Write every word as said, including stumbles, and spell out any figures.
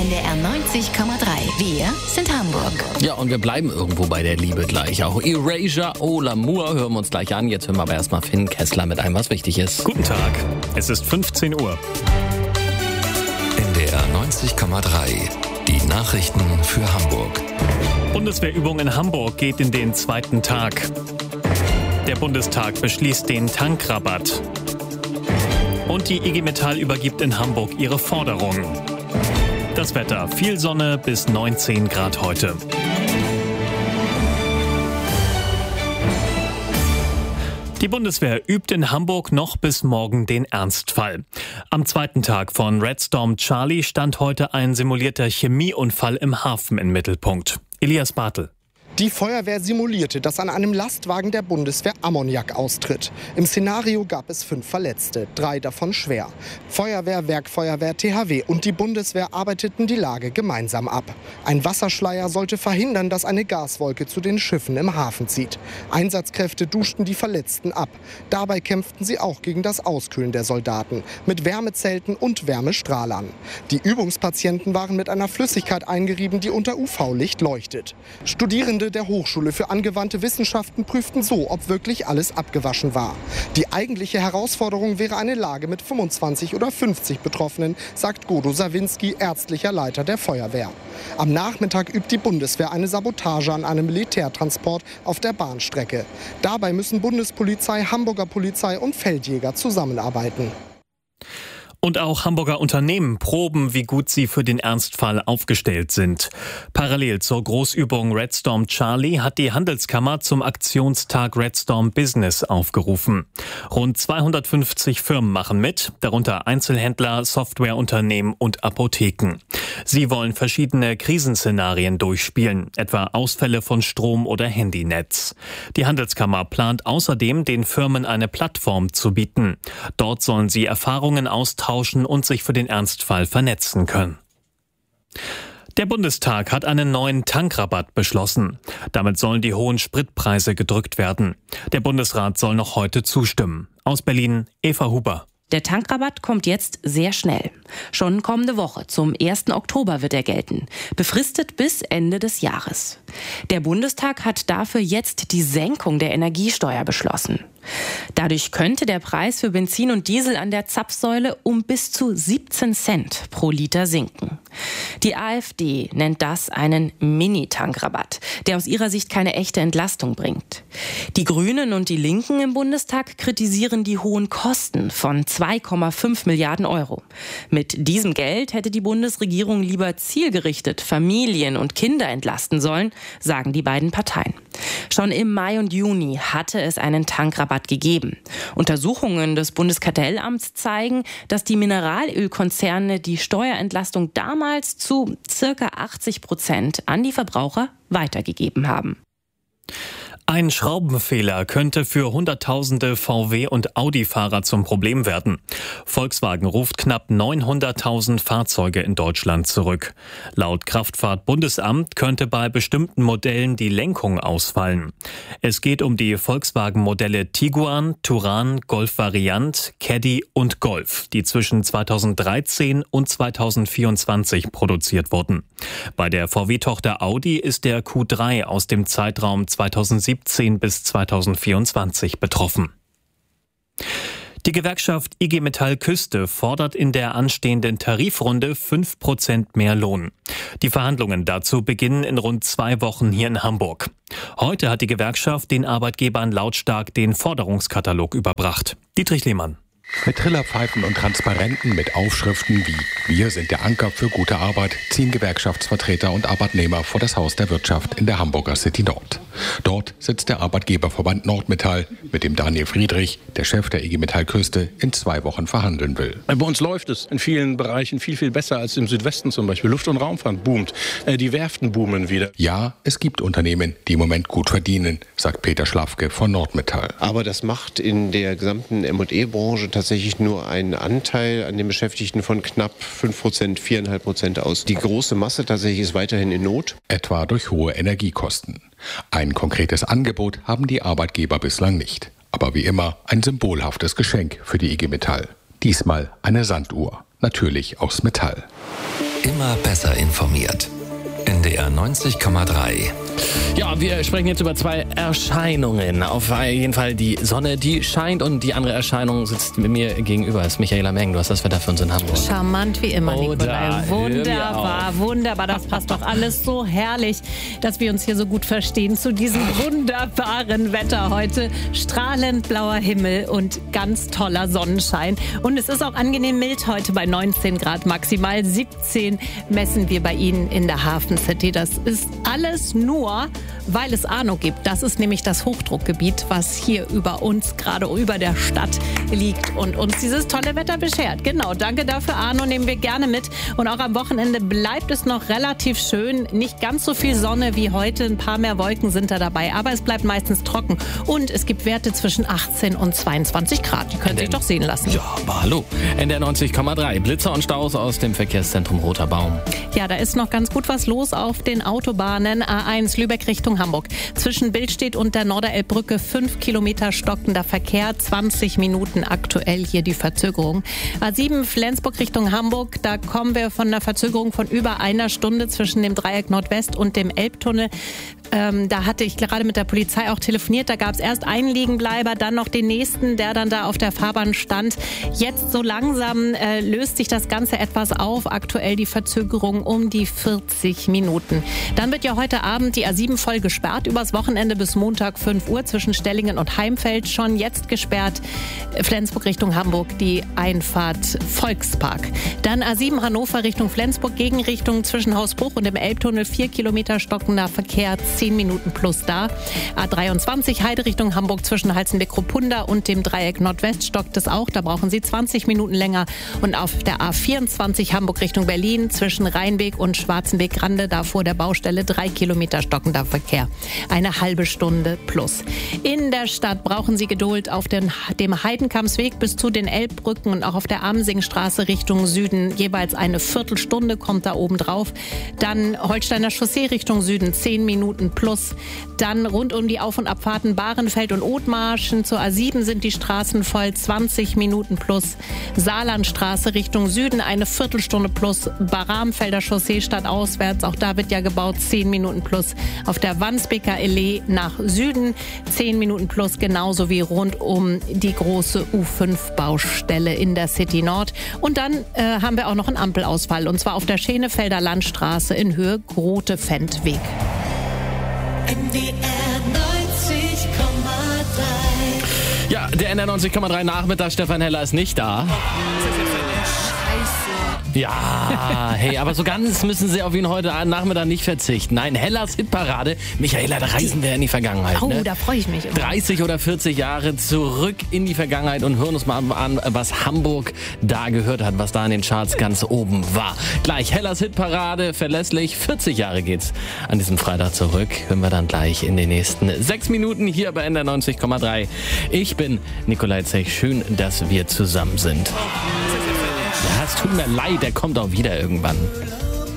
N D R neunzig Komma drei. Wir sind Hamburg. Ja, und wir bleiben irgendwo bei der Liebe gleich. Auch Erasure, Oh L'Amour hören wir uns gleich an. Jetzt hören wir aber erstmal Finn Kessler mit einem, was wichtig ist. Guten Tag, es ist fünfzehn Uhr. N D R neunzig Komma drei. Die Nachrichten für Hamburg. Bundeswehrübung in Hamburg geht in den zweiten Tag. Der Bundestag beschließt den Tankrabatt. Und die I G Metall übergibt in Hamburg ihre Forderungen. Das Wetter, viel Sonne bis neunzehn Grad heute. Die Bundeswehr übt in Hamburg noch bis morgen den Ernstfall. Am zweiten Tag von Red Storm Charlie stand heute ein simulierter Chemieunfall im Hafen im Mittelpunkt. Elias Bartel. Die Feuerwehr simulierte, dass an einem Lastwagen der Bundeswehr Ammoniak austritt. Im Szenario gab es fünf Verletzte, drei davon schwer. Feuerwehr, Werkfeuerwehr, T H W und die Bundeswehr arbeiteten die Lage gemeinsam ab. Ein Wasserschleier sollte verhindern, dass eine Gaswolke zu den Schiffen im Hafen zieht. Einsatzkräfte duschten die Verletzten ab. Dabei kämpften sie auch gegen das Auskühlen der Soldaten mit Wärmezelten und Wärmestrahlern. Die Übungspatienten waren mit einer Flüssigkeit eingerieben, die unter U V-Licht leuchtet. Studierende der Hochschule für angewandte Wissenschaften prüften so, ob wirklich alles abgewaschen war. Die eigentliche Herausforderung wäre eine Lage mit fünfundzwanzig oder fünfzig Betroffenen, sagt Godo Sawinski, ärztlicher Leiter der Feuerwehr. Am Nachmittag übt die Bundeswehr eine Sabotage an einem Militärtransport auf der Bahnstrecke. Dabei müssen Bundespolizei, Hamburger Polizei und Feldjäger zusammenarbeiten. Und auch Hamburger Unternehmen proben, wie gut sie für den Ernstfall aufgestellt sind. Parallel zur Großübung Red Storm Charlie hat die Handelskammer zum Aktionstag Red Storm Business aufgerufen. Rund zweihundertfünfzig Firmen machen mit, darunter Einzelhändler, Softwareunternehmen und Apotheken. Sie wollen verschiedene Krisenszenarien durchspielen, etwa Ausfälle von Strom oder Handynetz. Die Handelskammer plant außerdem, den Firmen eine Plattform zu bieten. Dort sollen sie Erfahrungen austauschen und sich für den Ernstfall vernetzen können. Der Bundestag hat einen neuen Tankrabatt beschlossen. Damit sollen die hohen Spritpreise gedrückt werden. Der Bundesrat soll noch heute zustimmen. Aus Berlin, Eva Huber. Der Tankrabatt kommt jetzt sehr schnell. Schon kommende Woche, zum ersten Oktober, wird er gelten. Befristet bis Ende des Jahres. Der Bundestag hat dafür jetzt die Senkung der Energiesteuer beschlossen. Dadurch könnte der Preis für Benzin und Diesel an der Zapfsäule um bis zu siebzehn Cent pro Liter sinken. Die AfD nennt das einen Mini-Tankrabatt, der aus ihrer Sicht keine echte Entlastung bringt. Die Grünen und die Linken im Bundestag kritisieren die hohen Kosten von zwei Komma fünf Milliarden Euro. Mit diesem Geld hätte die Bundesregierung lieber zielgerichtet Familien und Kinder entlasten sollen, sagen die beiden Parteien. Schon im Mai und Juni hatte es einen Tankrabatt gegeben. Untersuchungen des Bundeskartellamts zeigen, dass die Mineralölkonzerne die Steuerentlastung damals zu circa achtzig Prozent an die Verbraucher weitergegeben haben. Ein Schraubenfehler könnte für Hunderttausende V W- und Audi-Fahrer zum Problem werden. Volkswagen ruft knapp neunhunderttausend Fahrzeuge in Deutschland zurück. Laut Kraftfahrtbundesamt könnte bei bestimmten Modellen die Lenkung ausfallen. Es geht um die Volkswagen-Modelle Tiguan, Touran, Golf Variant, Caddy und Golf, die zwischen zweitausenddreizehn und zweitausendvierundzwanzig produziert wurden. Bei der V W-Tochter Audi ist der Q drei aus dem Zeitraum zweitausendsiebzehn bis zweitausendvierundzwanzig betroffen. Die Gewerkschaft I G Metall Küste fordert in der anstehenden Tarifrunde fünf Prozent mehr Lohn. Die Verhandlungen dazu beginnen in rund zwei Wochen hier in Hamburg. Heute hat die Gewerkschaft den Arbeitgebern lautstark den Forderungskatalog überbracht. Dietrich Lehmann. Mit Trillerpfeifen und Transparenten mit Aufschriften wie „Wir sind der Anker für gute Arbeit“ ziehen Gewerkschaftsvertreter und Arbeitnehmer vor das Haus der Wirtschaft in der Hamburger City Nord. Dort sitzt der Arbeitgeberverband Nordmetall, mit dem Daniel Friedrich, der Chef der I G Metall Küste, in zwei Wochen verhandeln will. Bei uns läuft es in vielen Bereichen viel, viel besser als im Südwesten zum Beispiel. Luft- und Raumfahrt boomt, die Werften boomen wieder. Ja, es gibt Unternehmen, die im Moment gut verdienen, sagt Peter Schlafke von Nordmetall. Aber das macht in der gesamten M und E-Branche tatsächlich nur einen Anteil an den Beschäftigten von knapp fünf Prozent, vier Komma fünf Prozent aus. Die große Masse tatsächlich ist weiterhin in Not. Etwa durch hohe Energiekosten. Ein konkretes Angebot haben die Arbeitgeber bislang nicht. Aber wie immer ein symbolhaftes Geschenk für die I G Metall. Diesmal eine Sanduhr, natürlich aus Metall. immer besser informiert. N D R neunzig Komma drei. Ja, wir sprechen jetzt über zwei Erscheinungen. Auf jeden Fall die Sonne, die scheint, und die andere Erscheinung sitzt mir gegenüber. Das ist Michaela Meng. Du hast das Wetter für uns in Hamburg. Charmant wie immer, oh, Nikolai. Wunderbar, wunderbar. Das passt doch alles so herrlich, dass wir uns hier so gut verstehen zu diesem wunderbaren Wetter heute. Strahlend blauer Himmel und ganz toller Sonnenschein. Und es ist auch angenehm mild heute bei neunzehn Grad. Maximal siebzehn messen wir bei Ihnen in der Hafen City. Das ist alles nur, weil es Arno gibt. Das ist nämlich das Hochdruckgebiet, was hier über uns, gerade über der Stadt liegt und uns dieses tolle Wetter beschert. Genau, danke dafür, Arno, nehmen wir gerne mit. Und auch am Wochenende bleibt es noch relativ schön. Nicht ganz so viel Sonne wie heute, ein paar mehr Wolken sind da dabei, aber es bleibt meistens trocken. Und es gibt Werte zwischen achtzehn und zweiundzwanzig Grad. Die können sich doch sehen lassen. Ja, aber hallo. N D R neunzig Komma drei. Blitzer und Staus aus dem Verkehrszentrum Roter Baum. Ja, da ist noch ganz gut was los auf den Autobahnen. A eins Lübeck Richtung Hamburg. Zwischen Billstedt und der Norderelbbrücke fünf Kilometer stockender Verkehr, zwanzig Minuten aktuell hier die Verzögerung. A sieben Flensburg Richtung Hamburg, da kommen wir von einer Verzögerung von über einer Stunde zwischen dem Dreieck Nordwest und dem Elbtunnel. Ähm, da hatte ich gerade mit der Polizei auch telefoniert. Da gab es erst einen Liegenbleiber, dann noch den nächsten, der dann da auf der Fahrbahn stand. Jetzt so langsam äh, löst sich das Ganze etwas auf. Aktuell die Verzögerung um die vierzig Minuten. Dann wird ja heute Abend die A sieben voll gesperrt. Übers Wochenende bis Montag fünf Uhr zwischen Stellingen und Heimfeld. Schon jetzt gesperrt. Flensburg Richtung Hamburg, die Einfahrt Volkspark. Dann A sieben Hannover Richtung Flensburg, Gegenrichtung zwischen Hausbruch und dem Elbtunnel. vier Kilometer stockender Verkehr, zehn Minuten plus da. A dreiundzwanzig Heide Richtung Hamburg zwischen Halzenbeck-Ruppunda und dem Dreieck Nordwest stockt es auch. Da brauchen Sie zwanzig Minuten länger. Und auf der A vierundzwanzig Hamburg Richtung Berlin zwischen Rheinweg und Schwarzenbeck-Rande, da vor der Baustelle, drei Kilometer stockender Verkehr. Eine halbe Stunde plus. In der Stadt brauchen Sie Geduld auf den, dem Heidenkampsweg bis zu den Elbbrücken und auch auf der Amsingstraße Richtung Süden. Jeweils eine Viertelstunde kommt da oben drauf. Dann Holsteiner Chaussee Richtung Süden, zehn Minuten plus. Dann rund um die Auf- und Abfahrten Bahrenfeld und Othmarschen. Zur A sieben sind die Straßen voll, zwanzig Minuten plus. Saarlandstraße Richtung Süden, eine Viertelstunde plus. Baramfelder Chaussee stadtauswärts, auch da wird ja gebaut, zehn Minuten plus. Auf der Wandsbeker Allee nach Süden, zehn Minuten plus, genauso wie rund um die große U fünf Baustelle in der City Nord. Und dann äh, haben wir auch noch einen Ampelausfall, und zwar auf der Schenefelder Landstraße in Höhe Grote-Fendweg. N D R neunzig Komma drei. Ja, der N D R neunzig Komma drei Nachmittag. Stefan Heller ist nicht da. Ja, hey, aber so ganz müssen Sie auf ihn heute Nachmittag nicht verzichten. Nein, Hellers Hitparade. Michaela, da reisen wir in die Vergangenheit. Oh, ne? da freue ich mich immer. dreißig oder vierzig Jahre zurück in die Vergangenheit und hören uns mal an, was Hamburg da gehört hat, was da in den Charts ganz oben war. Gleich Hellers Hitparade, verlässlich. vierzig Jahre geht's an diesem Freitag zurück. Hören wir dann gleich in den nächsten sechs Minuten hier bei N D R neunzig Komma drei. Ich bin Nikolai Zech. Schön, dass wir zusammen sind. Ja, es tut mir leid, der kommt auch wieder irgendwann.